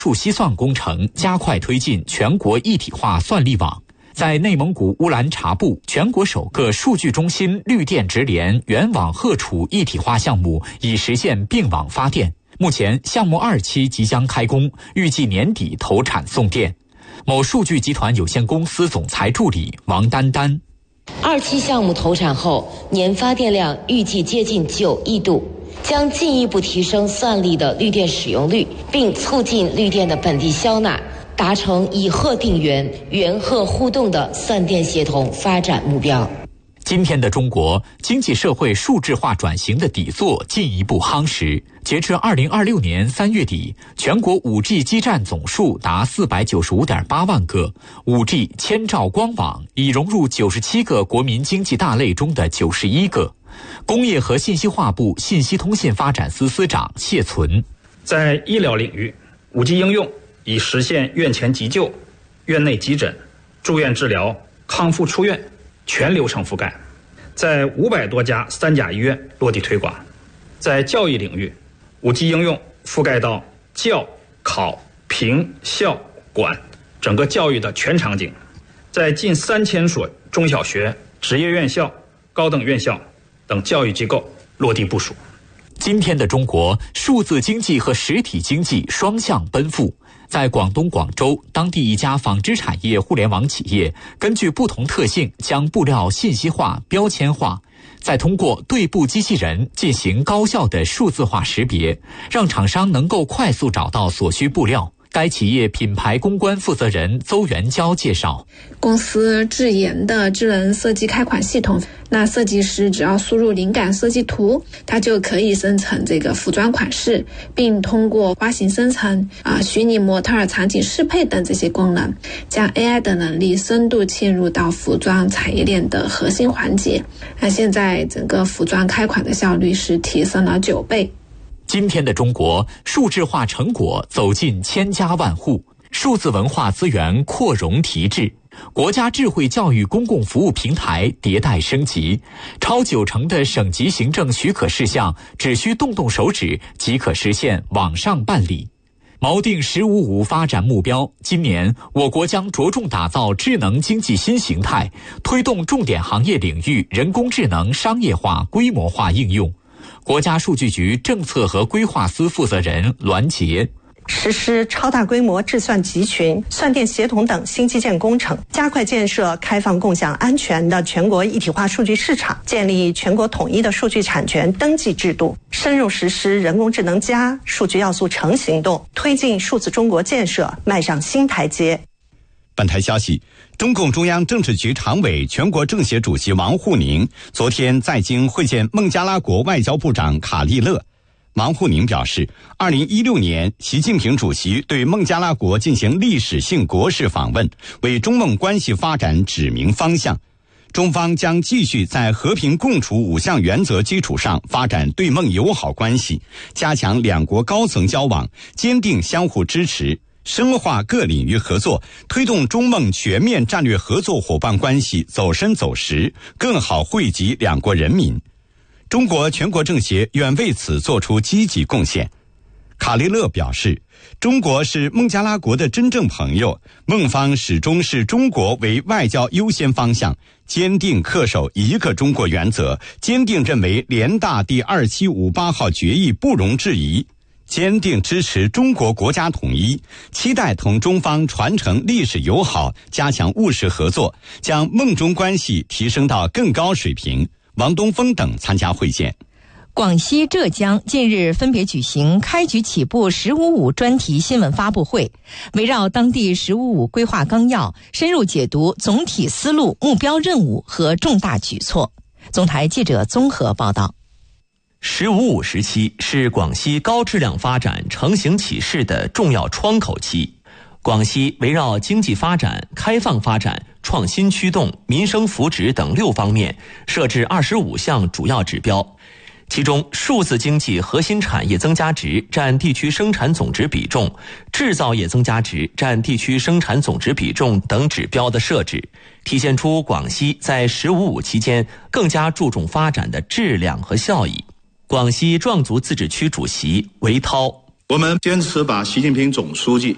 数西算工程加快推进全国一体化算力网。在内蒙古乌兰察布，全国首个数据中心绿电直联原网荷储一体化项目已实现并网发电。目前项目2期即将开工，预计年底投产送电。某数据集团有限公司总裁助理王丹丹 ，2期项目投产后，年发电量预计接近9亿度，将进一步提升算力的绿电使用率，并促进绿电的本地消纳，达成以荷定源、源荷互动的算电协同发展目标。 今天的中国经济社会数字化转型的底座进一步夯实。截至2026年3月底，全国 5G 基站总数达 495.8 万个， 5G 千兆光网已融入97个国民经济大类中的91个。工业和信息化部信息通信发展司司长谢存， 在医疗领域， 5G 应用已实现院前急救、院内急诊、住院治疗、康复出院全流程覆盖，在500多家3甲医院落地推广。在教育领域， 5G 应用覆盖到教、考、评、校、管整个教育的全场景，在近3000所中小学、职业院校、高等院校等教育机构落地部署。 今天的中国，数字经济和实体经济双向奔赴。在广东广州，当地一家纺织产业互联网企业根据不同特性将布料信息化、标签化，再通过对布机器人进行高效的数字化识别，让厂商能够快速找到所需布料。该企业品牌公关负责人邹元娇介绍， 公司智研的智能设计开款系统，那设计师只要输入灵感设计图，它就可以生成这个服装款式，并通过花型生成、虚拟模特场景适配等这些功能，将 AI 的能力深度嵌入到服装产业链的核心环节。那现在整个服装开款的效率是提升了9倍。 今天的中国，数字化成果走进千家万户，数字文化资源扩容提质，国家智慧教育公共服务平台迭代升级，超90%的省级行政许可事项只需动动手指即可实现网上办理。锚定“15+5”发展目标，今年我国将着重打造智能经济新形态，推动重点行业领域人工智能商业化、规模化应用。国家数据局政策和规划司负责人栾杰， 实施超大规模智算集群、算电协同等新基建工程，加快建设开放、共享、安全的全国一体化数据市场，建立全国统一的数据产权登记制度，深入实施人工智能+数据要素城行动，推进数字中国建设迈上新台阶。 本台消息，中共中央政治局常委、全国政协主席王沪宁昨天在京会见孟加拉国外交部长卡利勒。王沪宁表示，2016年习近平主席对孟加拉国进行历史性国事访问，为中孟关系发展指明方向。中方将继续在和平共处5项原则基础上发展对孟友好关系，加强两国高层交往，坚定相互支持，深化各领域合作，推动中孟全面战略合作伙伴关系走深走实，更好惠及两国人民。中国全国政协愿为此做出积极贡献。卡利勒表示，中国是孟加拉国的真正朋友，孟方始终视中国为外交优先方向，坚定恪守一个中国原则，坚定认为联大第2758号决议不容置疑，坚定支持中国国家统一，期待同中方传承历史友好，加强务实合作，将孟中关系提升到更高水平。王东峰等参加会见。 广西、浙江近日分别举行开局起步“15+5”专题新闻发布会，围绕当地“15+5”规划纲要，深入解读总体思路、目标任务和重大举措。总台记者综合报道。 “15+5”时期是广西高质量发展成型起势的重要窗口期。广西围绕经济发展、开放发展、创新驱动、民生福祉等6方面，设置25项主要指标。其中，数字经济核心产业增加值占地区生产总值比重、制造业增加值占地区生产总值比重等指标的设置，体现出广西在“15+5”期间更加注重发展的质量和效益。广西壮族自治区主席韦涛， 我们坚持把习近平总书记